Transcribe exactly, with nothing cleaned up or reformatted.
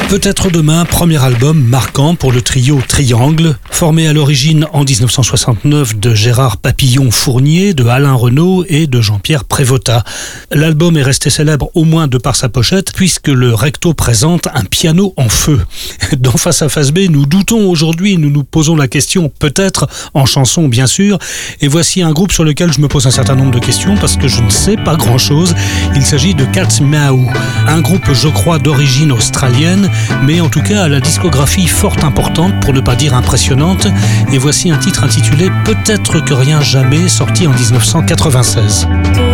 Peut-être demain, premier album marquant pour le trio Triangle, formé à l'origine en dix-neuf cent soixante-neuf de Gérard Papillon-Fournier, de Alain Renaud et de Jean-Pierre Prévotat. L'album est resté célèbre au moins de par sa pochette, puisque le recto présente un piano en feu. Dans Face à Face B, nous doutons aujourd'hui, nous nous posons la question, peut-être en chanson bien sûr, et voici un groupe sur lequel je me pose un certain nombre de questions parce que je ne sais pas grand-chose. Il s'agit de Cats Meow, un groupe je crois d'origine australienne, mais en tout cas à la discographie fort importante, pour ne pas dire impressionnante, et voici un titre intitulé Peut-être que rien jamais, sorti en dix-neuf cent quatre-vingt-seize.